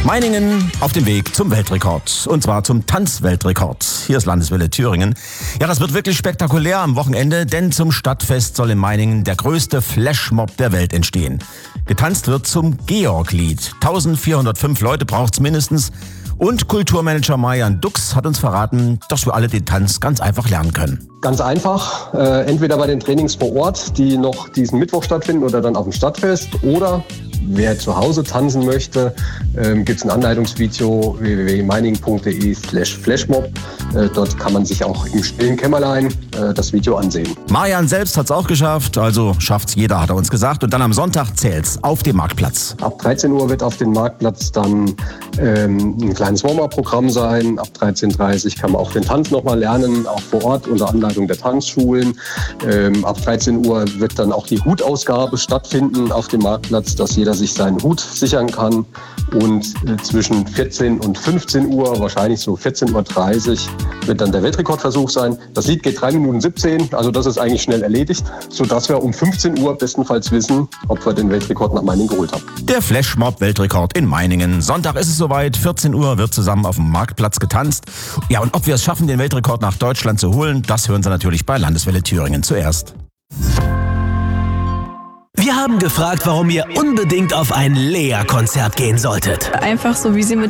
Meiningen auf dem Weg zum Weltrekord. Und zwar zum Tanzweltrekord. Hier ist Landeswelle Thüringen. Ja, das wird wirklich spektakulär am Wochenende, denn zum Stadtfest soll in Meiningen der größte Flashmob der Welt entstehen. Getanzt wird zum Georg-Lied. 1405 Leute braucht's mindestens. Und Kulturmanager Marian Dux hat uns verraten, dass wir alle den Tanz ganz einfach lernen können. Ganz einfach, entweder bei den Trainings vor Ort, die noch diesen Mittwoch stattfinden, oder dann auf dem Stadtfest, oder wer zu Hause tanzen möchte, gibt es ein Anleitungsvideo www.meiningen.de/flashmob. Dort kann man sich auch im stillen Kämmerlein das Video ansehen. Marian selbst hat's auch geschafft, also schafft's jeder, hat er uns gesagt. Und dann am Sonntag zählt's auf dem Marktplatz. Ab 13 Uhr wird auf dem Marktplatz dann ein kleines Warm-up-Programm sein. Ab 13:30 Uhr kann man auch den Tanz nochmal lernen, auch vor Ort unter Anleitung der Tanzschulen. Ab 13 Uhr wird dann auch die Hutausgabe stattfinden auf dem Marktplatz, dass jeder sich seinen Hut sichern kann. Und zwischen 14 und 15 Uhr, wahrscheinlich so 14:30 Uhr, wird dann der Weltrekordversuch sein. Das Lied geht 3 Minuten 17, also das ist eigentlich schnell erledigt, sodass wir um 15 Uhr bestenfalls wissen, ob wir den Weltrekord nach Meiningen geholt haben. Der Flashmob-Weltrekord in Meiningen. Sonntag ist es soweit, 14 Uhr wird zusammen auf dem Marktplatz getanzt. Ja, und ob wir es schaffen, den Weltrekord nach Deutschland zu holen, das hören Sie natürlich bei Landeswelle Thüringen zuerst. Wir haben gefragt, warum ihr unbedingt auf ein Lea-Konzert gehen solltet. Einfach so, wie sie mit